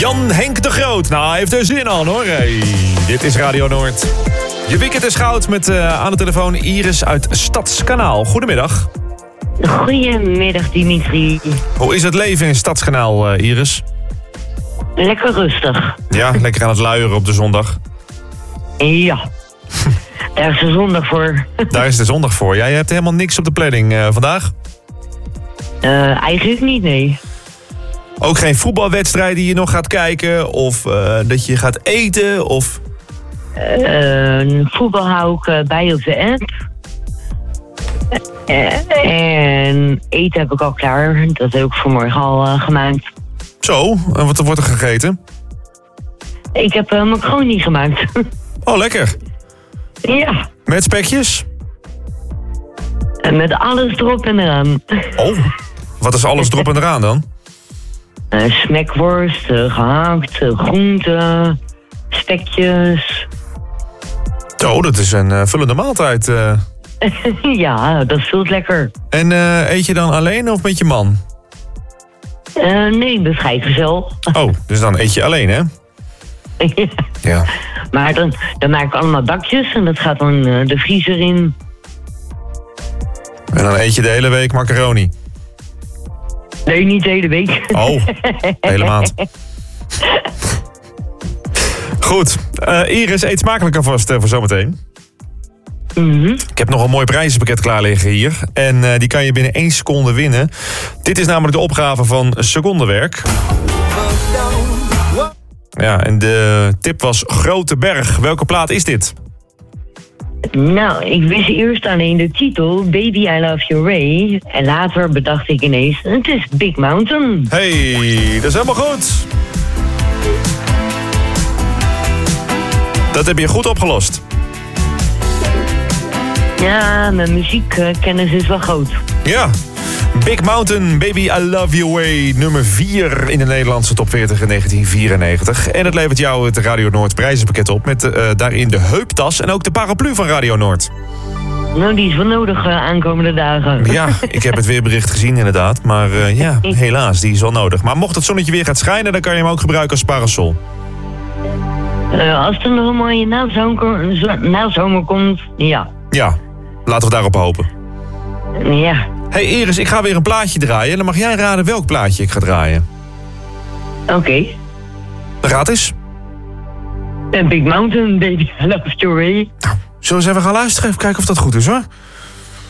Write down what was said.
Jan Henk de Groot. Nou, hij heeft er zin aan, hoor. Hey, dit is Radio Noord. Je weekend is goud met aan de telefoon Iris uit Stadskanaal. Goedemiddag. Goedemiddag, Dimitri. Hoe is het leven in Stadskanaal, Iris? Lekker rustig. Ja, lekker aan het luieren op de zondag. Ja. Daar is de zondag voor. Daar is de zondag voor. Jij hebt helemaal niks op de planning vandaag? Eigenlijk niet, nee. Ook geen voetbalwedstrijd die je nog gaat kijken? Of dat je gaat eten? Of... Voetbal hou ik bij op de app. En eten heb ik al klaar. Dat heb ik vanmorgen al gemaakt. Zo, en wat wordt er gegeten? Ik heb macaroni gemaakt. Oh, lekker. Ja. Met spekjes? En met alles erop en eraan. Oh, wat is alles erop en eraan dan? Smekworst, gehakt, groenten, spekjes. Oh, dat is een vullende maaltijd. Ja, dat voelt lekker. En eet je dan alleen of met je man? Nee, met vrijgezel. Oh, dus dan eet je alleen, hè? Ja. Ja. Maar dan maak ik allemaal bakjes en dat gaat dan de vriezer in. En dan eet je de hele week macaroni? Nee, niet de hele week. Oh, de hele maand. Goed. Iris, eet smakelijk alvast voor zometeen. Ik heb nog een mooi prijzenpakket klaar liggen hier. En die kan je binnen 1 seconde winnen. Dit is namelijk de opgave van Secondenwerk. Ja, en de tip was Grote Berg. Welke plaat is dit? Nou, ik wist eerst alleen de titel, Baby I Love You Ray. En later bedacht ik ineens, het is Big Mountain. Hey, dat is helemaal goed. Dat heb je goed opgelost. Ja, mijn muziekkennis is wel groot. Ja. Big Mountain, Baby I Love You Way, nummer 4 in de Nederlandse top 40 in 1994. En het levert jou het Radio Noord prijzenpakket op met daarin de heuptas en ook de paraplu van Radio Noord. Nou, die is wel nodig aankomende dagen. Ja, ik heb het weerbericht gezien inderdaad, maar ja, helaas, die is wel nodig. Maar mocht het zonnetje weer gaat schijnen, dan kan je hem ook gebruiken als parasol. Als er nog een mooie nazomer komt, ja. Ja, laten we daarop hopen. Ja. Hey Iris, ik ga weer een plaatje draaien en dan mag jij raden welk plaatje ik ga draaien. Oké. Raad eens. Big Mountain, Baby I Love You Ray. Nou, zullen we eens even gaan luisteren? Even kijken of dat goed is, hoor.